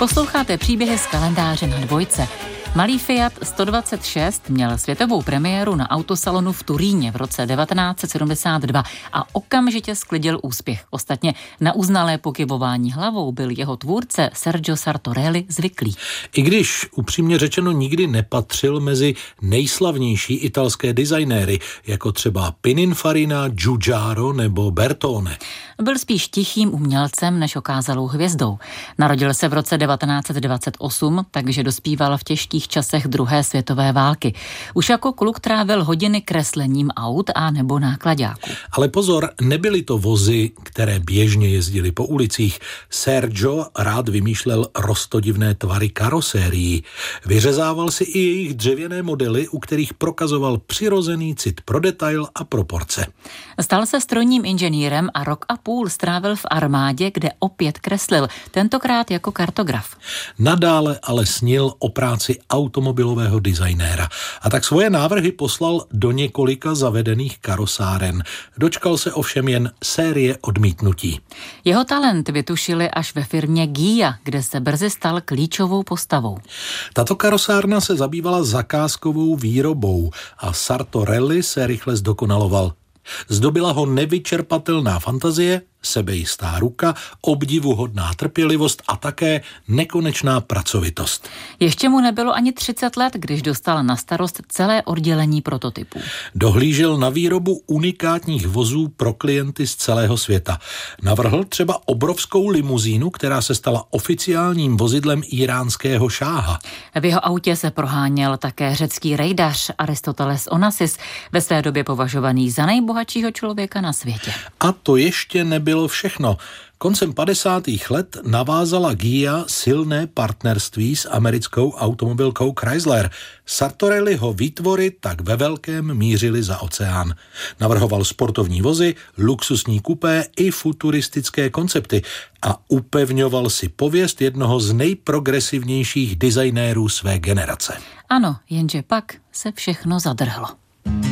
Posloucháte příběhy z kalendáře na Dvojce. Malý Fiat 126 měl světovou premiéru na autosalonu v Turíně v roce 1972 a okamžitě sklidil úspěch. Ostatně na uznalé pokyvování hlavou byl jeho tvůrce Sergio Sartorelli zvyklý. I když upřímně řečeno nikdy nepatřil mezi nejslavnější italské designéry, jako třeba Pininfarina, Giugiaro nebo Bertone. Byl spíš tichým umělcem než okázalou hvězdou. Narodil se v roce 1928, takže dospíval v těžkých časech druhé světové války. Už jako kluk trávil hodiny kreslením aut a nebo náklaďáků. Ale pozor, nebyly to vozy, které běžně jezdily po ulicích. Sergio rád vymýšlel roztodivné tvary karosérií. Vyřezával si i jejich dřevěné modely, u kterých prokazoval přirozený cit pro detail a proporce. Stal se strojním inženýrem a rok a půl strávil v armádě, kde opět kreslil, tentokrát jako kartograf. Nadále ale snil o práci automobilového designéra a tak svoje návrhy poslal do několika zavedených karosáren. Dočkal se ovšem jen série odmítnutí. Jeho talent vytušili až ve firmě Ghia, kde se brzy stal klíčovou postavou. Tato karosárna se zabývala zakázkovou výrobou a Sartorelli se rychle zdokonaloval. Zdobila ho nevyčerpatelná fantazie, sebejistá ruka, obdivuhodná trpělivost a také nekonečná pracovitost. Ještě mu nebylo ani 30 let, když dostal na starost celé oddělení prototypů. Dohlížel na výrobu unikátních vozů pro klienty z celého světa. Navrhl třeba obrovskou limuzínu, která se stala oficiálním vozidlem íránského šáha. V jeho autě se proháněl také řecký rejdař Aristoteles Onassis, ve své době považovaný za nejbohatšího člověka na světě. A to ještě nebylo všechno. Koncem 50. let navázala Ghia silné partnerství s americkou automobilkou Chrysler. Sartorelliho výtvory tak ve velkém mířily za oceán. Navrhoval sportovní vozy, luxusní kupé i futuristické koncepty a upevňoval si pověst jednoho z nejprogresivnějších designérů své generace. Ano, jenže pak se všechno zadrhlo.